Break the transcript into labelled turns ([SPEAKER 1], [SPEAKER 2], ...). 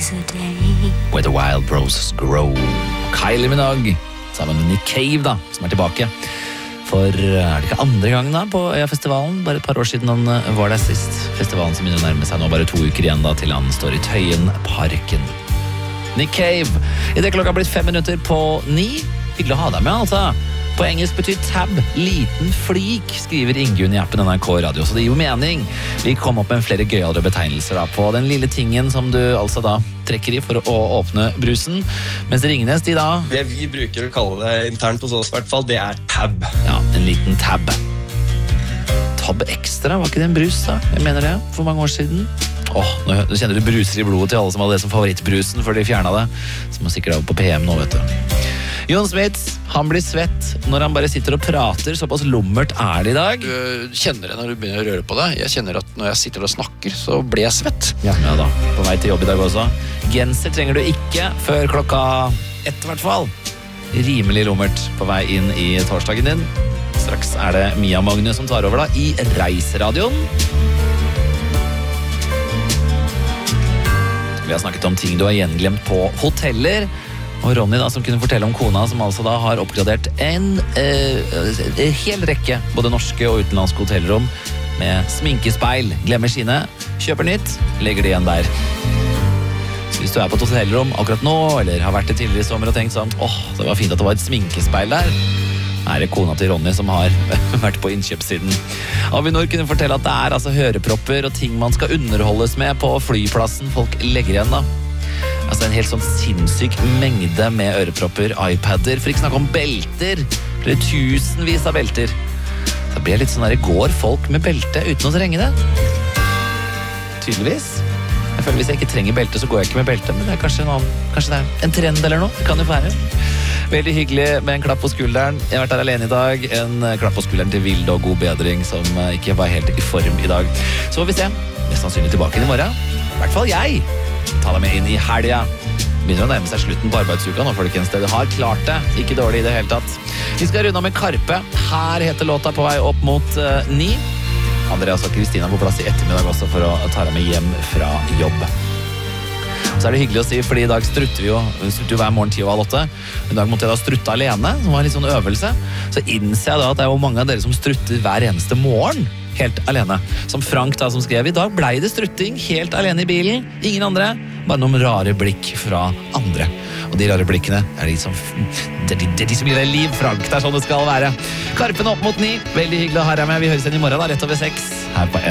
[SPEAKER 1] Where the Wild Roses Grow. Kylie Minogue sammen med Nick Cave da, som tilbake. For er det ikke andre gangen da på Øyafestivalen? Bare et par år siden han var der sist. Festivalen som begynner å nærme seg nå, bare 2 uker igjen da, til han står i Tøyenparken. Nick Cave. I det klokka har blitt 5 minutter på 9. Hyggelig å ha deg med, altså. På engelsk betyr tab, liten flik, skriver Ingunn i appen NRK Radio, så det gir jo mening. Vi kom opp med flere gøyere betegnelser da, på den lille tingen som du altså da trekker i for å åpne brusen. Mens Ringnes, de da...
[SPEAKER 2] Det vi bruker å kalle det internt hos oss i hvert fall, det er tab.
[SPEAKER 1] Ja, en liten tab. Tab Extra, var ikke det en brus da? Jeg mener det, for mange år siden. Nå kjenner du bruser i blodet til alle som hadde det som favorittbrusen før de fjernet det. Som er sikkert på PM nå, vet du. Jon Smits, han blir svett når han bare sitter og prater. Såpass lummert er det i dag.
[SPEAKER 3] Du kjenner det når du begynner å røre på det. Jeg kjenner at når jeg sitter og snakker, så blir jeg svett.
[SPEAKER 1] Ja da, på vei til jobb i dag også. Genser trenger du ikke før klokka 1 i hvert fall. Rimelig lummert på vei inn i torsdagen din. Straks er det Mia Magnus som tar over da i Reiseradioen. Vi har snakket om ting du har gjenglemt på hoteller. Og Ronny da, som kunne fortelle om kona som altså da har oppgradert en hel rekke både norske og utenlandske hotellrom med sminkespeil, glemmer sine, kjøper nytt, legger det igjen der. Så hvis du er på et hotellrom akkurat nå, eller har vært det tidligere i sommer og tenkt sånn, det var fint at det var et sminkespeil der, er det kona til Ronny som har vært på innkjøpssiden. Avinor kunne fortelle at det er altså hørepropper og ting man skal underholdes med på flyplassen folk legger igjen da. Altså en helt sånn sinnssyk mengde med ørepropper, iPader, for ikke snakke om belter. Det blir tusenvis av belter. Så blir jeg litt sånn der, går folk med belte uten å trenge det? Tydeligvis. Jeg føler hvis jeg ikke trenger belte, så går jeg ikke med belte, men det er kanskje det er en trend eller noe. Det kan jo være. Veldig hyggelig med en klapp på skulderen. Jeg har vært her alene i dag. En klapp på skulderen til Vilde og god bedring, som ikke var helt i form i dag. Så får vi se. Mest sannsynlig tilbake i morgen. I hvert fall jeg. Ta deg med inn i helga. Begynner å nærme seg slutten på arbeidsuka nå, folkens. Dere har klart det. Ikke dårlig i det hele tatt. Vi skal runde om med Karpe. Her heter låta på vei opp mot 9. Andreas og Kristina på plass i ettermiddag også for å ta deg med hjem fra jobb. Så er det hyggelig å si, fordi i dag strutter vi jo hver morgen 7:30. I dag måtte jeg da strutte alene, som var en litt sånn øvelse. Så innser jeg da at det er jo mange av dere som strutter hver eneste morgen, helt alene. Som Frank da, som skrev, i dag ble det strutting helt alene i bilen. Ingen andre, bare noen rare blikk fra andre. Og de rare blikkene er de som gir deg liv, Frank. Det er sånn det skal være. Karpen opp mot 9. Veldig hyggelig å ha deg med. Vi høres igjen i morgen da, rett over 6. Her på